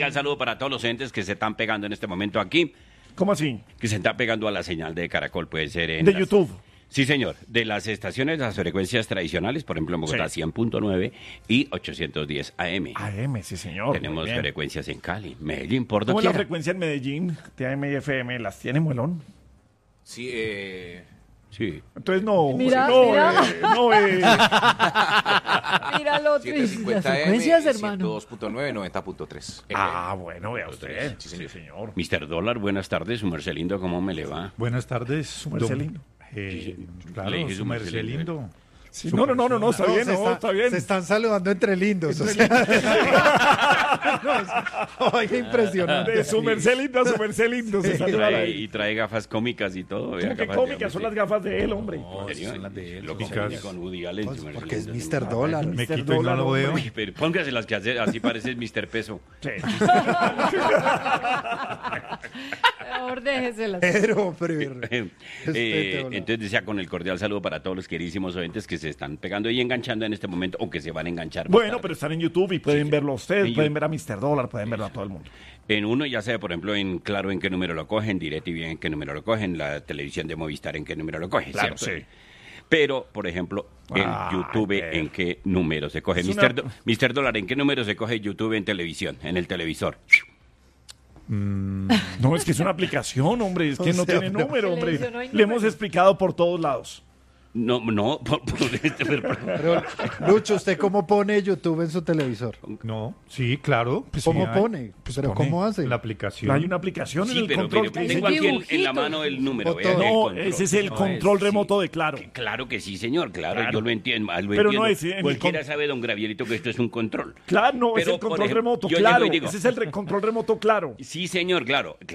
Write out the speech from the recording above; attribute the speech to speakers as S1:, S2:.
S1: cordial saludo para todos los oyentes que se están pegando en este momento aquí,
S2: ¿Cómo así?
S1: que se están pegando a la señal de Caracol, puede ser en
S2: De
S1: las-
S2: YouTube.
S1: Sí, señor. De las estaciones, las frecuencias tradicionales, por ejemplo, en Bogotá,
S2: Sí.
S1: 100.9 y 810 AM.
S2: AM, sí, señor.
S1: Tenemos
S2: muy bien.
S1: frecuencias en Cali, Medellín, por
S2: ¿Cómo es la
S1: doquiera.
S2: frecuencia en Medellín? De AM y FM, ¿las tiene Muelón?
S3: Sí,
S1: Sí.
S2: Entonces no.
S4: Mira,
S2: no,
S4: mira. Mira lo triste. Las
S3: 750 AM,
S4: frecuencias, hermano.
S3: 102.9, 90.3.
S2: Bueno, vea usted. Sí, señor.
S1: Mr. Dólar, buenas tardes, su merced lindo, ¿cómo me le va?
S5: Buenas tardes.
S2: Su merced lindo.
S5: Claro,
S1: Le dije
S5: su
S1: su merced
S5: merced
S1: lindo.
S5: lindo.
S2: Sí, no, está bien, está bien.
S6: Se están saludando entre lindos. O sea, oiga, impresionante.
S2: De su merced lindo a su merced lindo. Se saluda la-
S1: Y trae gafas cómicas y todo. vea,
S2: ¿Cómo que
S1: gafas de
S2: cómicas?
S1: hombre,
S2: Son
S1: sí.
S2: las gafas de él, hombre.
S1: ¿En serio?
S3: son las de él.
S1: Lo
S5: Cómicas.
S1: confundí con Woody Allen, su merced
S6: Porque es
S1: lindo.
S6: Mr. Dólar.
S5: Me
S2: Mr.
S5: quito y no
S2: Dólar,
S5: lo veo.
S2: hombre.
S1: Uy, pero póngase las que hace, así pareces Mr. Peso.
S2: Sí.
S4: Mejor déjeselas.
S6: Pero, Respete, hola.
S1: Entonces decía con el cordial saludo para todos los queridísimos oyentes que se están pegando y enganchando en este momento o que se van a enganchar. más
S2: Bueno,
S1: tarde.
S2: pero están en YouTube y pueden verlo a ustedes,
S1: En
S2: pueden
S1: YouTube.
S2: ver a Mr. Dólar, pueden verlo a todo el mundo.
S1: En uno ya sea, por ejemplo, en Claro en qué número lo cogen, DirecTV en qué número lo cogen, la televisión de Movistar en qué número lo coge,
S2: Claro,
S1: ¿cierto?
S2: sí.
S1: Pero, por ejemplo, en YouTube
S2: pero-
S1: en qué número se coge.
S2: Es una-
S1: Mr. Dólar, ¿en qué número se coge YouTube en televisión, en el televisor?
S2: No, es que es una aplicación, hombre, es que
S6: O
S2: no
S6: sea,
S2: tiene
S6: no.
S2: número, hombre.
S4: Televisión no hay
S2: Le hemos
S4: número.
S2: explicado por todos lados.
S1: No, pero-
S6: Pero, Lucho, ¿usted cómo pone YouTube en su televisor?
S5: No, sí, claro.
S2: Pues
S6: ¿Cómo
S5: sí hay.
S6: pone?
S2: Pues
S6: ¿Pero
S2: pone
S6: cómo hace?
S5: La aplicación.
S2: Hay una aplicación en
S1: sí,
S2: el
S1: pero
S2: control. que
S1: tengo
S2: dice-
S1: aquí en la
S4: dibujito.
S1: mano el número.
S6: Botón.
S1: vea, el
S2: No,
S1: control.
S2: ese es el
S1: No,
S2: control
S1: sí.
S2: remoto de Claro.
S1: Claro que sí, señor, claro,
S2: Claro.
S1: yo lo entiendo.
S2: Pero no es en el
S1: Cualquiera
S2: con-
S1: sabe, don Gravierito, que esto es un control.
S2: Claro, no, es
S1: Pero,
S2: el
S1: por
S2: control
S1: ejemplo,
S2: remoto,
S1: yo
S2: claro.
S1: llego y digo-
S2: Ese es el control remoto, claro.
S1: Sí, señor, claro.